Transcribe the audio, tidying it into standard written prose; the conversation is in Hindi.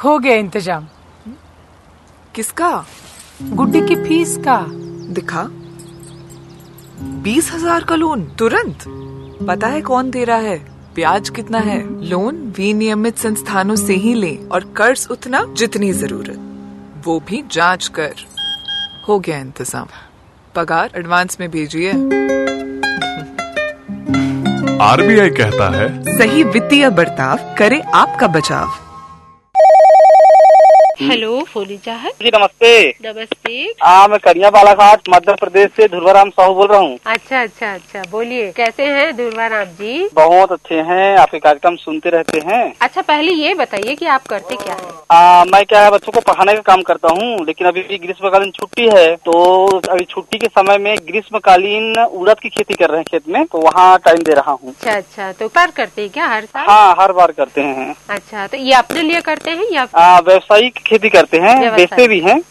हो गया इंतजाम। किसका? गुड्डी की फीस का। दिखा। 20,000 का लोन तुरंत। पता है कौन दे रहा है, ब्याज कितना है? लोन विनियमित संस्थानों से ही लें और कर्ज उतना जितनी जरूरत, वो भी जांच कर। हो गया इंतजाम। पगार एडवांस में भेजिए। आरबीआई कहता है, सही वित्तीय बर्ताव करे आपका बचाव। हेलो, फोली चाहत जी नमस्ते। नमस्ते। मैं करिया बालाघाट मध्य प्रदेश से ध्रुवाराम साहू बोल रहा हूँ। अच्छा, बोलिए कैसे हैं ध्रुवाराम जी? बहुत अच्छे हैं, आपके कार्यक्रम सुनते रहते हैं। अच्छा, पहले ये बताइए कि आप करते क्या हैं? मैं क्या है, बच्चों को पढ़ाने का काम करता हूँ, लेकिन अभी भी ग्रीष्मकालीन छुट्टी है, तो अभी छुट्टी के समय में ग्रीष्मकालीन उड़द की खेती कर रहे हैं खेत में, तो वहाँ टाइम दे रहा हूँ। अच्छा, तो पर करते हैं क्या हर साल? हाँ, हर बार करते हैं। अच्छा, तो ये अपने लिए करते हैं या व्यावसायिक खेती करते हैं, बेचते भी हैं।